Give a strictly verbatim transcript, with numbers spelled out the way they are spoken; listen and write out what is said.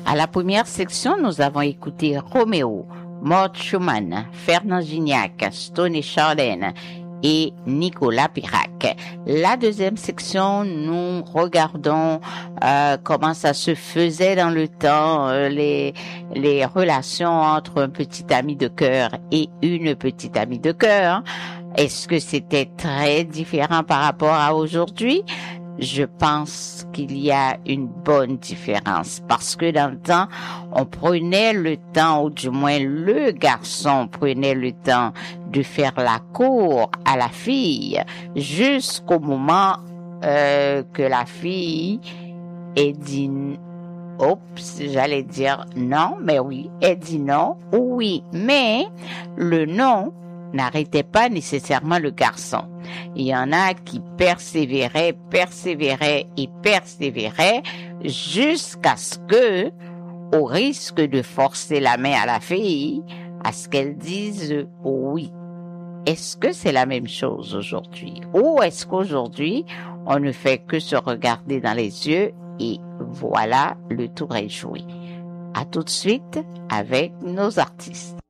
À la première section, nous avons écouté Roméo, Mort Schumann, Fernand Gignac, Stone et Charlène et Nicolas Pirac. La deuxième section, nous regardons euh, comment ça se faisait dans le temps, euh, les les relations entre un petit ami de cœur et une petite amie de cœur. Est-ce que c'était très différent par rapport à aujourd'hui? Je pense qu'il y a une bonne différence parce que dans le temps, on prenait le temps, ou du moins le garçon prenait le temps de faire la cour à la fille jusqu'au moment euh, que la fille ait dit, oups, j'allais dire non, mais oui, elle dit non, oui, mais le non n'arrêtait pas nécessairement le garçon. Il y en a qui persévéraient, persévéraient et persévéraient jusqu'à ce que, au risque de forcer la main à la fille, à ce qu'elle dise oui. Est-ce que c'est la même chose aujourd'hui? Ou est-ce qu'aujourd'hui, on ne fait que se regarder dans les yeux et voilà, le tour est joué. À tout de suite avec nos artistes.